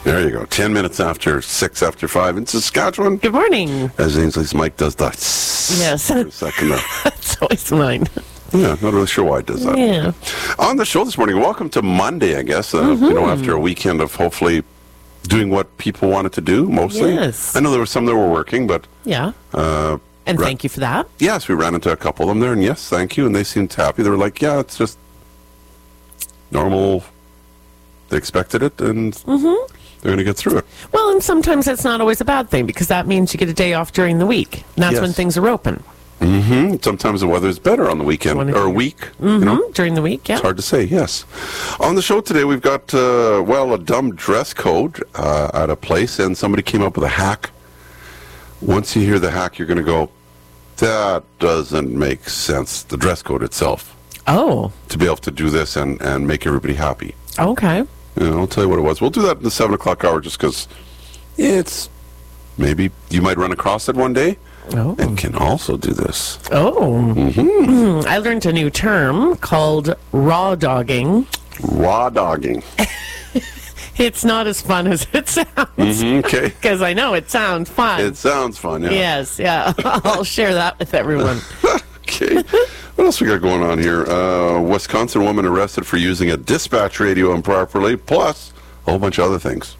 There you go. 10 minutes after 6 after 5 in Saskatchewan. Good morning. As Ainsley's mic does that. Yes. For a second there. That's always mine. Yeah, not really sure why it does that. Yeah. On the show this morning, welcome to Monday, I guess. After a weekend of hopefully doing what people wanted to do, mostly. Yes. I know there were some that were working, but... Yeah. And thank you for that. Yes, we ran into a couple of them there, and yes, thank you. And they seemed happy. They were like, yeah, it's just normal. They expected it, and they're going to get through it. Well, and sometimes that's not always a bad thing, because that means you get a day off during the week. And that's when things are open. Sometimes the weather's better on the weekend, or a week. During the week, yeah. It's hard to say, yes. On the show today, we've got, a dumb dress code at a place, and somebody came up with a hack. Once you hear the hack, you're going to go, that doesn't make sense, the dress code itself. Oh. To be able to do this and make everybody happy. Okay. I'll tell you what it was. We'll do that in the 7 o'clock hour just because it's maybe you might run across it one day and can also do this. Oh. I learned a new term called raw dogging. Raw dogging. It's not as fun as it sounds. Okay. Because I know it sounds fun. It sounds fun, yeah. Yes, yeah. I'll share that with everyone. Okay. What else we got going on here? Wisconsin woman arrested for using a dispatch radio improperly, plus a whole bunch of other things.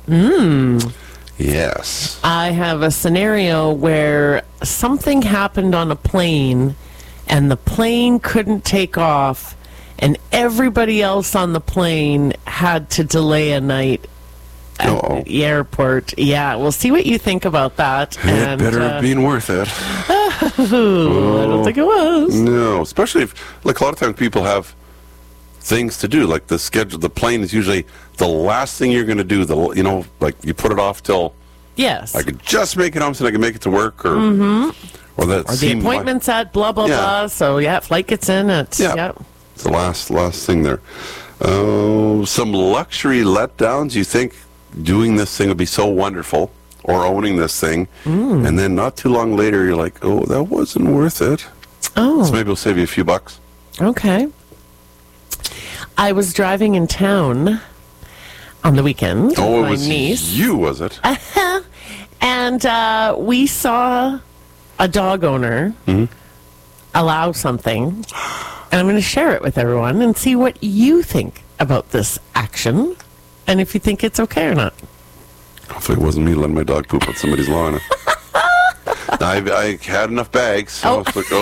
Yes. I have a scenario where something happened on a plane, and the plane couldn't take off, and everybody else on the plane had to delay a night at the airport. Yeah, we'll see what you think about that. It better have been worth it. I don't think it was. No, especially if, like, a lot of times people have things to do. Like the schedule, the plane is usually the last thing you're going to do. Like you put it off till. Yes. I could just make it home so I can make it to work, or the appointment's at blah blah blah. So flight gets in. It's the last thing there. Some luxury letdowns. You think doing this thing would be so wonderful, or owning this thing, and then not too long later you're like, oh, that wasn't worth it. Oh. So maybe it'll save you a few bucks. Okay. I was driving in town on the weekend with my niece. You, was it? And we saw a dog owner allow something, and I'm going to share it with everyone and see what you think about this action, and if you think it's okay or not. Hopefully it wasn't me letting my dog poop on somebody's lawn. I had enough bags, so I was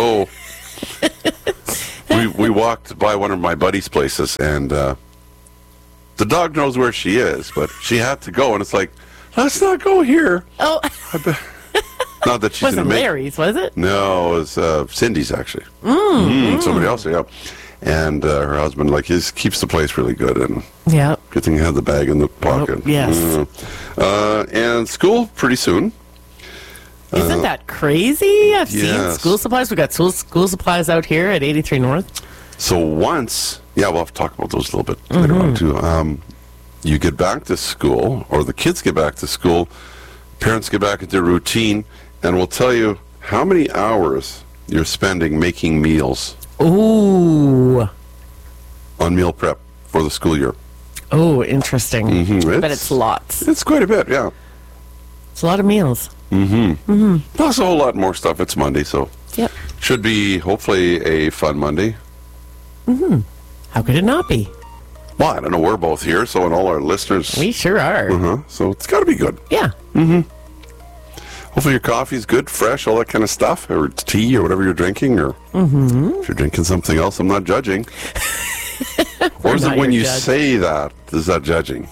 like, We walked by one of my buddy's places, and the dog knows where she is, but she had to go, and it's like, let's not go here. Oh. Not that she's wasn't Larry's, was it? No, it was Cindy's, actually. Somebody else, yeah. And her husband, he keeps the place really good, and good thing he had the bag in the pocket. Oh, yes. And school pretty soon. Isn't that crazy? I've seen school supplies. We've got school supplies out here at 83 North. So once, we'll have to talk about those a little bit later on, too. You get back to school, or the kids get back to school, parents get back into routine, and we'll tell you how many hours you're spending making meals. Ooh. On meal prep for the school year. Oh, interesting. But it's lots. It's quite a bit, yeah. It's a lot of meals. Plus a whole lot more stuff. It's Monday, so should be hopefully a fun Monday. How could it not be? Well, I don't know. We're both here, so and all our listeners. We sure are. So it's got to be good. Yeah. Hopefully your coffee's good, fresh, all that kind of stuff, or tea, or whatever you're drinking, or if you're drinking something else, I'm not judging. Or is it when you say that, is that judging?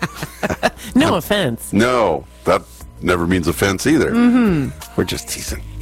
No offense. No, that never means offense either. We're just teasing.